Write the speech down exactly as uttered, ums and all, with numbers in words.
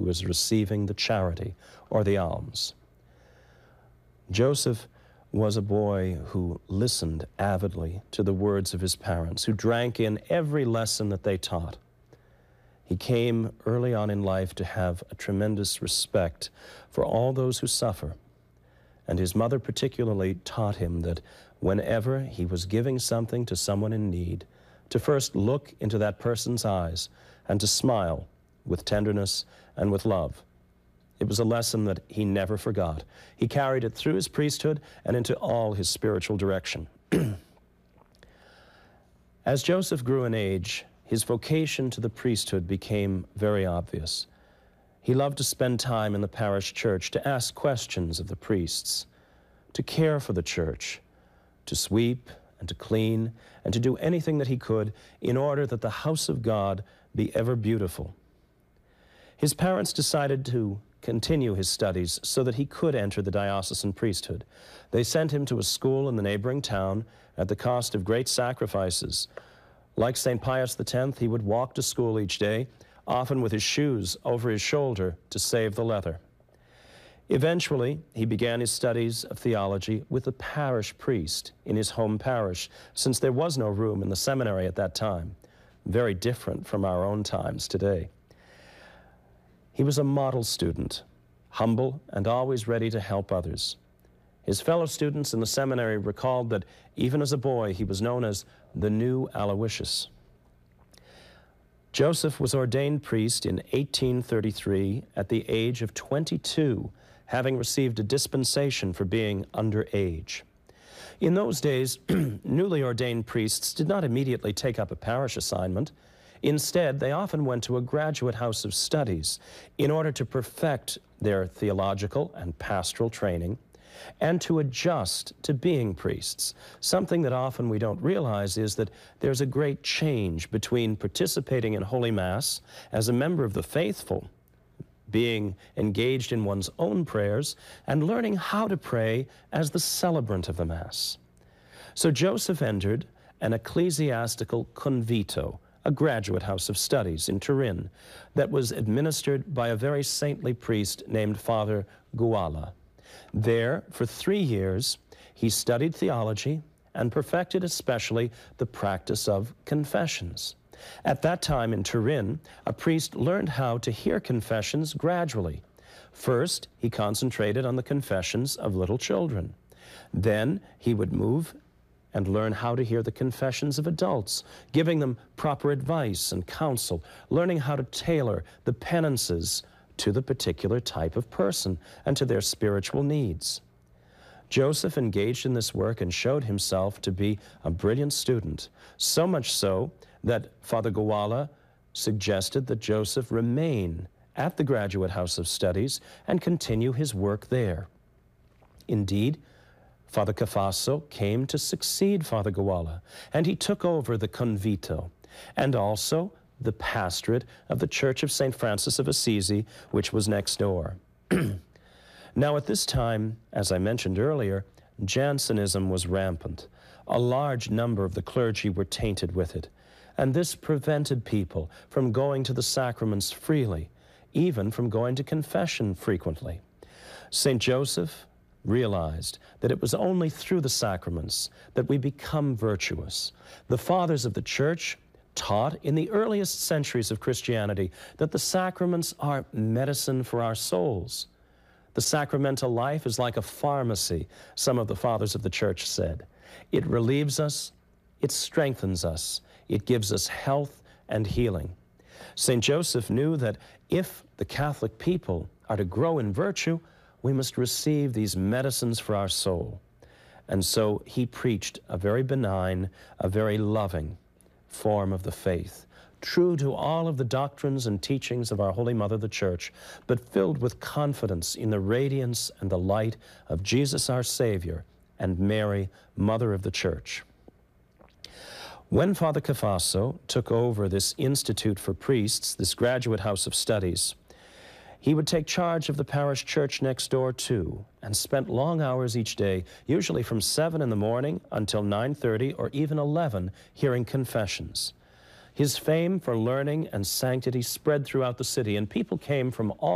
was receiving the charity or the alms. Joseph was a boy who listened avidly to the words of his parents, who drank in every lesson that they taught. He came early on in life to have a tremendous respect for all those who suffer, and his mother particularly taught him that whenever he was giving something to someone in need, to first look into that person's eyes and to smile with tenderness and with love. It was a lesson that he never forgot. He carried it through his priesthood and into all his spiritual direction. As Joseph grew in age, his vocation to the priesthood became very obvious. He loved to spend time in the parish church, to ask questions of the priests, to care for the church, to sweep and to clean, and to do anything that he could in order that the house of God be ever beautiful. His parents decided to continue his studies so that he could enter the diocesan priesthood. They sent him to a school in the neighboring town at the cost of great sacrifices. Like Saint Pius the tenth, he would walk to school each day, often with his shoes over his shoulder to save the leather. Eventually, he began his studies of theology with a parish priest in his home parish, since there was no room in the seminary at that time, very different from our own times today. He was a model student, humble and always ready to help others. His fellow students in the seminary recalled that even as a boy, he was known as the new Aloysius. Joseph was ordained priest in eighteen thirty-three at the age of twenty-two, having received a dispensation for being underage. In those days, newly ordained priests did not immediately take up a parish assignment. Instead, they often went to a graduate house of studies in order to perfect their theological and pastoral training and to adjust to being priests. Something that often we don't realize is that there's a great change between participating in Holy Mass as a member of the faithful, being engaged in one's own prayers, and learning how to pray as the celebrant of the Mass. So Joseph entered an ecclesiastical convito, a graduate house of studies in Turin, that was administered by a very saintly priest named Father Guala. There, for three years, he studied theology and perfected especially the practice of confessions. At that time in Turin, a priest learned how to hear confessions gradually. First, he concentrated on the confessions of little children. Then he would move and learn how to hear the confessions of adults, giving them proper advice and counsel, learning how to tailor the penances to the particular type of person and to their spiritual needs. Joseph engaged in this work and showed himself to be a brilliant student, so much so that Father Guala suggested that Joseph remain at the Graduate House of Studies and continue his work there. Indeed, Father Cafasso came to succeed Father Guala, and he took over the convito and also the pastorate of the Church of Saint Francis of Assisi, which was next door. Now at this time, as I mentioned earlier, Jansenism was rampant. A large number of the clergy were tainted with it, and this prevented people from going to the sacraments freely, even from going to confession frequently. Saint Joseph realized that it was only through the sacraments that we become virtuous. The fathers of the Church taught in the earliest centuries of Christianity that the sacraments are medicine for our souls. The sacramental life is like a pharmacy, some of the fathers of the Church said. It relieves us, it strengthens us, it gives us health and healing. Saint Joseph knew that if the Catholic people are to grow in virtue, we must receive these medicines for our soul. And so he preached a very benign, a very loving form of the faith, true to all of the doctrines and teachings of our Holy Mother, the Church, but filled with confidence in the radiance and the light of Jesus our Savior and Mary, Mother of the Church. When Father Cafasso took over this Institute for Priests, this graduate house of studies, he would take charge of the parish church next door too, and spent long hours each day, usually from seven in the morning until nine thirty or even eleven, hearing confessions. His fame for learning and sanctity spread throughout the city, and people came from all